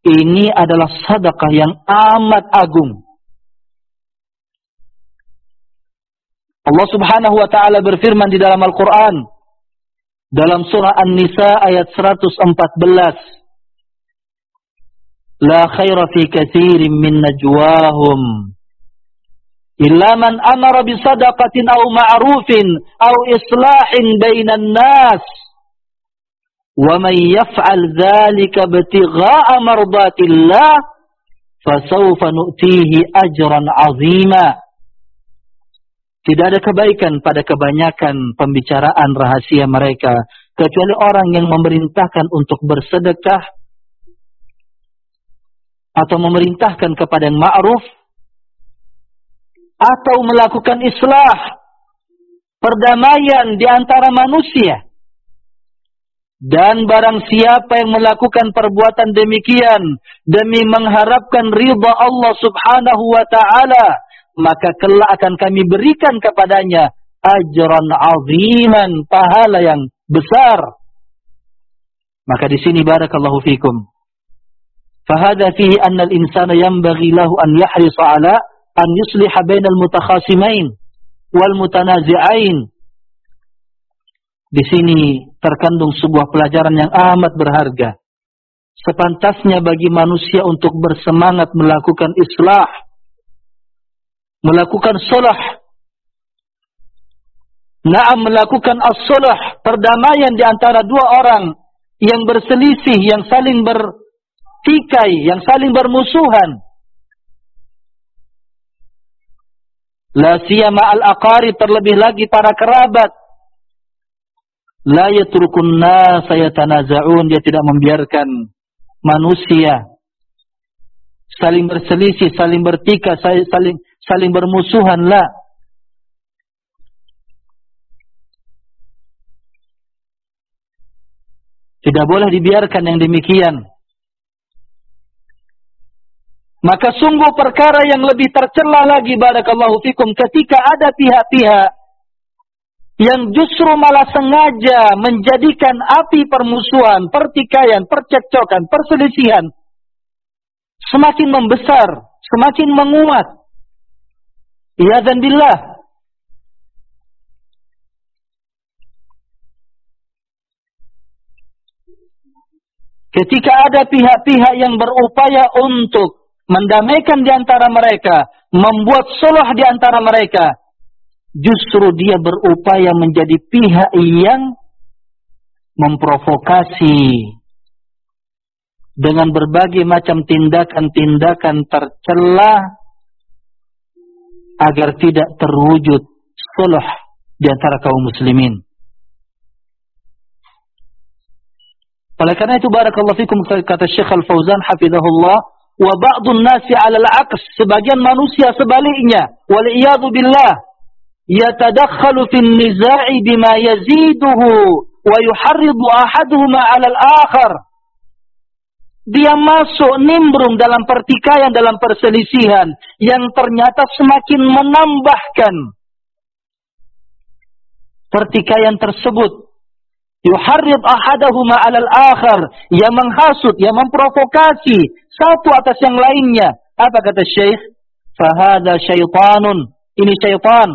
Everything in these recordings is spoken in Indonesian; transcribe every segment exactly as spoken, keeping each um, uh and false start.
Ini adalah sedekah yang amat agung. Allah Subhanahu wa taala berfirman di dalam Al-Qur'an dalam surah An-Nisa ayat seratus empat belas, La khaira fi katsirin min najwahum illa man amara bi sadaqatin aw ma'rufin aw islahin bainan nas wa man yaf'al dzalika ibtigha'a mardatillah fasawfa nu'tihi ajran 'azima. Tidak ada kebaikan pada kebanyakan pembicaraan rahasia mereka kecuali orang yang memerintahkan untuk bersedekah atau memerintahkan kepada yang ma'ruf atau melakukan islah, perdamaian di antara manusia. Dan barang siapa yang melakukan perbuatan demikian demi mengharapkan ridha Allah Subhanahu wa taala, maka kelak akan kami berikan kepadanya ajran aziman, pahala yang besar. Maka di sini barakallahu fikum. Fahadha fihi anna al-insana yanbaghi lahu an yahrisa ala an yusliha bainal mutakhasimain wal mutanazi'ain. Di sini terkandung sebuah pelajaran yang amat berharga. Sepantasnya bagi manusia untuk bersemangat melakukan islah, melakukan sulh. Naam, melakukan as-sulh, perdamaian di antara dua orang yang berselisih, yang saling bertikai, yang saling bermusuhan. La siyama al-aqarib, terlebih lagi para kerabat. La yatrukun nasa yatanaza'un, dia tidak membiarkan manusia saling berselisih, saling bertikai, saling saling bermusuhan. La. Tidak boleh dibiarkan yang demikian. Maka sungguh perkara yang lebih tercela lagi barakallahu fikum ketika ada pihak-pihak yang justru malah sengaja menjadikan api permusuhan, pertikaian, percekcokan, perselisihan semakin membesar, semakin menguat. Iyadzan billah. Ketika ada pihak-pihak yang berupaya untuk mendamaikan di antara mereka, membuat sulh di antara mereka, justru dia berupaya menjadi pihak yang memprovokasi dengan berbagai macam tindakan-tindakan tercela agar tidak terwujud sulh di antara kaum muslimin. Oleh karena itu barakallahu fikum, kata Syekh Al-Fauzan hafizahullah, wa ba'dun nasi 'ala al-'aqs, sebagian manusia sebaliknya, wal iyadu billah, yatadakhalu fin niza'i bima yaziduhu wa yuharridu ahaduhuma 'ala al-akhar. Dia masuk nimbrung dalam pertikaian, dalam perselisihan yang ternyata semakin menambahkan pertikaian tersebut. Yuharrid ahadahuma 'ala al-akhar, yang menghasut, yang memprovokasi satu atas yang lainnya. Apa kata Syekh? Fahada syaitanun, ini syaitan.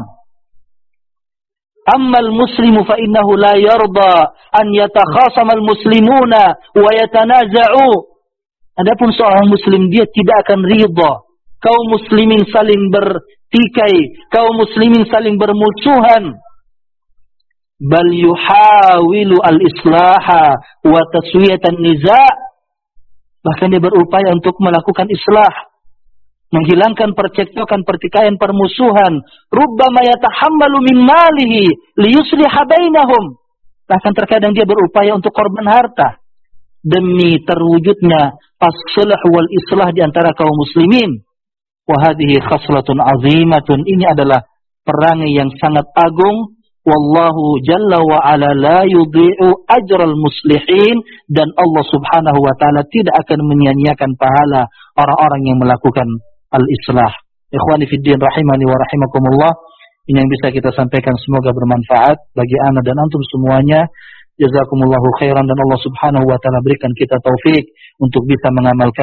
Amma al-muslimu fa innahu la yarda an yatakhasama al-muslimuna wa yatanaza'u. Adapun seorang muslim, dia tidak akan ridha kaum muslimin saling bertikai, kaum muslimin saling bermusuhan. Bal yuhawilu al-islaha wa taswiyatan niza'. Bahkan dia berupaya untuk melakukan islah, menghilangkan percekcokan, pertikaian, permusuhan. Rubbama yatahammalu min malihi liyusliha bainahum. Bahkan terkadang dia berupaya untuk korban harta demi terwujudnya as-sulh wal islah di antara kaum muslimin. Wa hadhihi khaslatun azimatun, ini adalah perangai yang sangat agung. Wallahu jalla wa ala la yudhi'u ajral muslihin, dan Allah subhanahu wa ta'ala tidak akan menyia-nyiakan pahala orang-orang yang melakukan al-islah. Ikhwani fiddin rahimani wa rahimakumullah, ini yang bisa kita sampaikan, semoga bermanfaat bagi ana dan antum semuanya. Jazakumullahu khairan, dan Allah subhanahu wa ta'ala berikan kita taufik untuk bisa mengamalkan